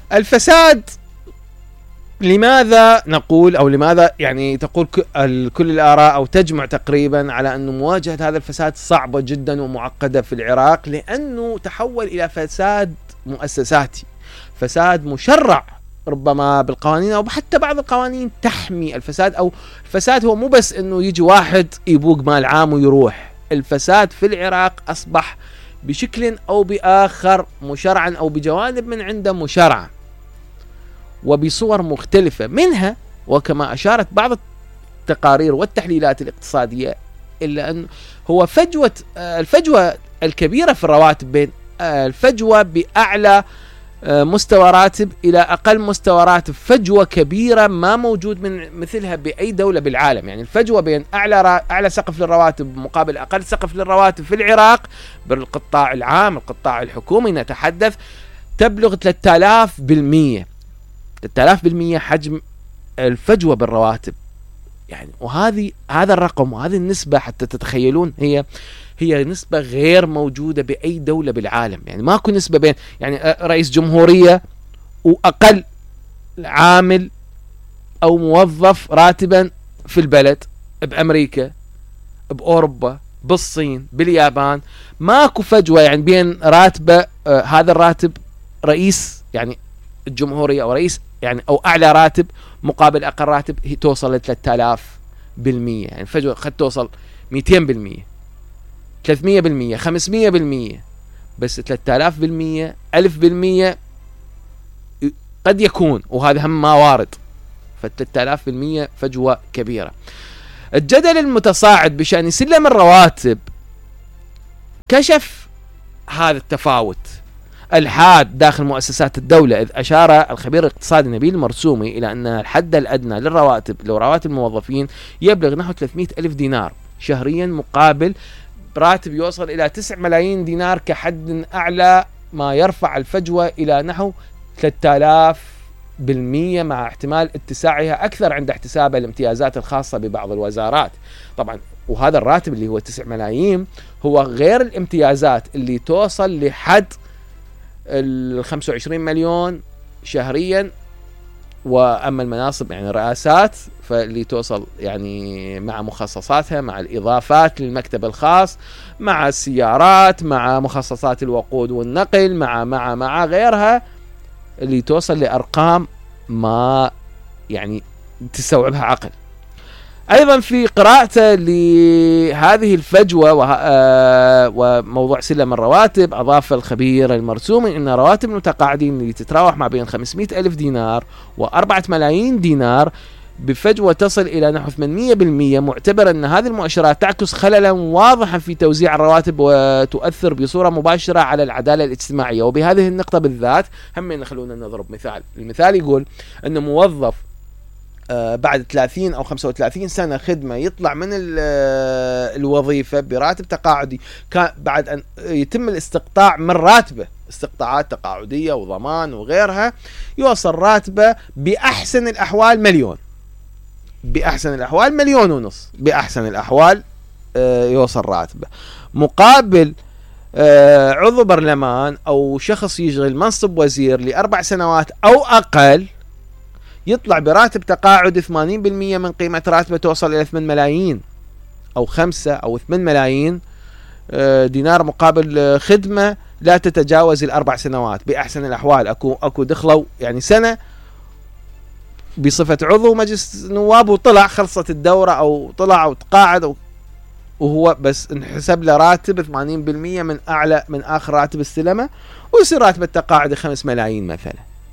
الفساد لماذا نقول، أو لماذا يعني تقول كل الآراء أو تجمع تقريبا على أن مواجهة هذا الفساد صعبة جدا ومعقدة في العراق؟ لأنه تحول إلى فساد مؤسساتي، فساد مشرع ربما بالقوانين أو حتى بعض القوانين تحمي الفساد. أو الفساد هو مو بس أنه يجي واحد يبوق مال عام ويروح، الفساد في العراق أصبح بشكل أو بآخر مشرعا أو بجوانب من عنده مشرعا وبصور مختلفة منها، وكما أشارت بعض التقارير والتحليلات الاقتصادية، إلا أن هو الفجوة الكبيرة في الرواتب بين الفجوة بأعلى مستوى راتب إلى أقل مستوى راتب، فجوة كبيرة ما موجود من مثلها بأي دولة بالعالم. يعني الفجوة بين أعلى سقف للرواتب مقابل أقل سقف للرواتب في العراق بالقطاع العام القطاع الحكومي نتحدث تبلغ 3000%. 3000% حجم الفجوة بالرواتب يعني. هذا الرقم وهذه النسبة حتى تتخيلون هي نسبة غير موجودة بأي دولة بالعالم. يعني ماكو نسبة بين يعني رئيس جمهورية وأقل عامل أو موظف راتبا في البلد، بأمريكا، بأوروبا، بالصين، باليابان، ماكو فجوة يعني بين راتبه هذا الراتب رئيس يعني الجمهورية أو رئيس يعني أو أعلى راتب مقابل أقل راتب هي توصل ل 3000%. يعني فجوة قد توصل 200%، 300%، 500%، بس 3000%، 1000% قد يكون، وهذا هم ما وارد. ف3000% فجوة كبيرة. الجدل المتصاعد بشأن سلم الرواتب كشف هذا التفاوت الحاد داخل مؤسسات الدولة، إذ أشار الخبير الاقتصادي نبيل المرسومي إلى أن الحد الأدنى للرواتب رواتب الموظفين يبلغ نحو 300,000 دينار شهريا، مقابل راتب يوصل إلى 9 ملايين دينار كحد أعلى، ما يرفع الفجوة إلى نحو 3000%، مع احتمال اتساعها أكثر عند احتساب الامتيازات الخاصة ببعض الوزارات. طبعا وهذا الراتب اللي هو 9 ملايين هو غير الامتيازات اللي توصل لحد 25 مليون شهريا، وأما المناصب يعني الرئاسات فاللي توصل يعني مع مخصصاتها، مع الإضافات للمكتب الخاص، مع السيارات، مع مخصصات الوقود والنقل، مع غيرها، اللي توصل لأرقام ما يعني تستوعبها عقل. أيضا في قراءته لهذه الفجوة وموضوع سلم الرواتب، أضاف الخبير المرسومي أن رواتب المتقاعدين اللي تتراوح ما بين 500,000 دينار و4 ملايين دينار بفجوة تصل إلى نحو 800%، معتبر أن هذه المؤشرات تعكس خللا واضحا في توزيع الرواتب وتؤثر بصورة مباشرة على العدالة الاجتماعية. وبهذه النقطة بالذات هم خلونا نضرب مثال. المثال يقول أن موظف بعد 30 أو 35 سنة خدمة يطلع من الوظيفة براتب تقاعدي، بعد أن يتم الاستقطاع من راتبه، استقطاعات تقاعدية وضمان وغيرها، يوصل راتبه بأحسن الأحوال مليون، بأحسن الأحوال 1.5 مليون، بأحسن الأحوال يوصل راتبه، مقابل عضو برلمان أو شخص يشغل منصب وزير ل4 سنوات أو أقل يطلع براتب تقاعد 80% من قيمة راتبه، توصل إلى 8 ملايين أو 5 أو 8 ملايين دينار، مقابل خدمة لا تتجاوز 4 سنوات بأحسن الأحوال. أكو دخلوا يعني سنة بصفة عضو مجلس نواب وطلع، خلصت الدورة أو طلع أو تقاعد وهو بس انحسب له راتب 80% من آخر راتب استلمه، ويصير راتب التقاعد 5 ملايين مثلا.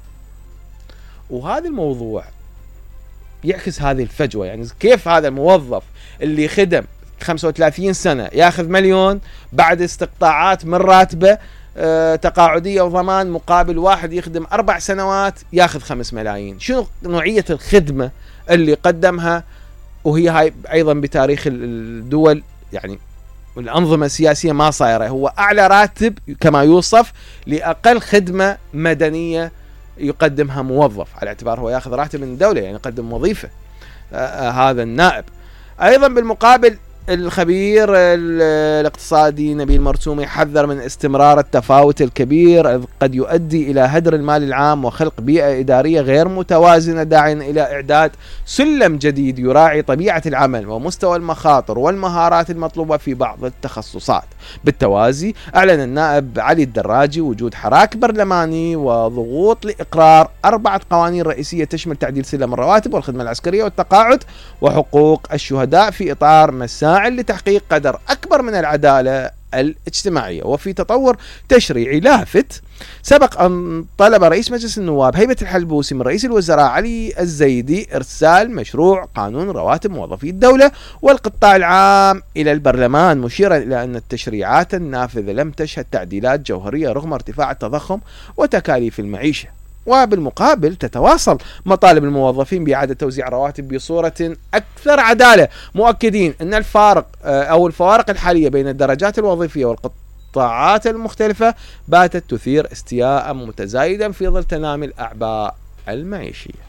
وهذا الموضوع يعكس هذه الفجوة. يعني كيف هذا الموظف اللي خدم 35 سنة ياخذ 1 مليون بعد استقطاعات من راتبه تقاعدية وضمان، مقابل واحد يخدم 4 سنوات ياخذ 5 ملايين. شنو نوعية الخدمة اللي قدمها؟ وهي هاي أيضا بتاريخ الدول يعني الأنظمة السياسية ما صايرة. هو أعلى راتب كما يوصف لأقل خدمة مدنية يقدمها موظف، على اعتبار هو ياخذ راتب من الدولة يعني يقدم وظيفة هذا النائب. أيضا بالمقابل الخبير الاقتصادي نبيل مرتومي حذر من استمرار التفاوت الكبير قد يؤدي إلى هدر المال العام وخلق بيئة إدارية غير متوازنة، داعيا إلى إعداد سلم جديد يراعي طبيعة العمل ومستوى المخاطر والمهارات المطلوبة في بعض التخصصات. بالتوازي أعلن النائب علي الدراجي وجود حراك برلماني وضغوط لإقرار 4 قوانين رئيسية تشمل تعديل سلم الرواتب والخدمة العسكرية والتقاعد وحقوق الشهداء في إطار مساعي لتحقيق قدر أكبر من العدالة الاجتماعية. وفي تطور تشريعي لافت، سبق أن طلب رئيس مجلس النواب هيبة الحلبوسي من رئيس الوزراء علي الزيدي إرسال مشروع قانون رواتب موظفي الدولة والقطاع العام إلى البرلمان، مشيرا إلى أن التشريعات النافذة لم تشهد تعديلات جوهرية رغم ارتفاع التضخم وتكاليف المعيشة. وبالمقابل تتواصل مطالب الموظفين بإعادة توزيع رواتب بصورة أكثر عدالة، مؤكدين أن الفوارق الحالية بين الدرجات الوظيفية والقطاعات المختلفة باتت تثير استياء متزايدا في ظل تنامي الأعباء المعيشية.